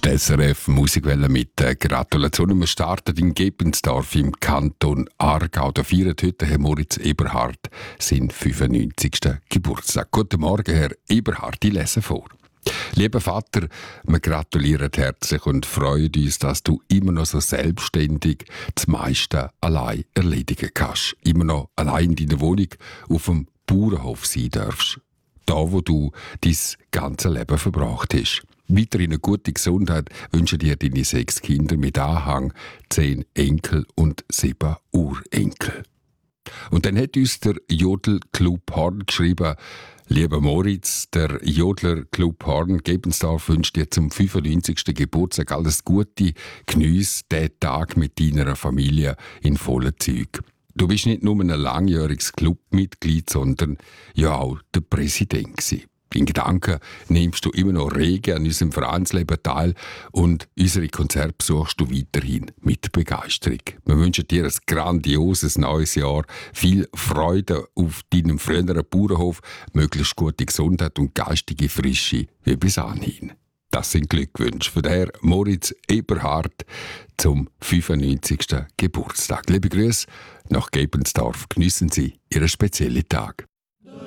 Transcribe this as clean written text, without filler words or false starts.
Die SRF Musikwelle mit Gratulationen. Wir starten in Gebensdorf im Kanton Aargau. Da feiert heute Herr Moritz Eberhard seinen 95. Geburtstag. Guten Morgen, Herr Eberhard, ich lese vor. Lieber Vater, wir gratulieren herzlich und freuen uns, dass du immer noch so selbstständig das meiste allein erledigen kannst. Immer noch allein in deiner Wohnung auf dem Bauernhof sein darfst. Da, wo du dein ganzes Leben verbracht hast. Weiterhin eine gute Gesundheit wünschen dir deine 6 Kinder mit Anhang, 10 Enkel und 7 Urenkel. Und dann hat uns der Jodelclub Horn geschrieben: Lieber Moritz, der Jodlerclub Horn Gebensdorf wünscht dir zum 95. Geburtstag alles Gute. Geniess den Tag mit deiner Familie in vollen Zügen. Du bist nicht nur ein langjähriges Clubmitglied, sondern ja auch der Präsident gewesen. In Gedanken nimmst du immer noch rege an unserem Vereinsleben teil und unsere Konzerte besuchst du weiterhin mit Begeisterung. Wir wünschen dir ein grandioses neues Jahr, viel Freude auf deinem früheren Bauernhof, möglichst gute Gesundheit und geistige Frische wie bis anhin. Das sind Glückwünsche für den Herrn Moritz Eberhard zum 95. Geburtstag. Liebe Grüße nach Gebensdorf. Geniessen Sie Ihren speziellen Tag.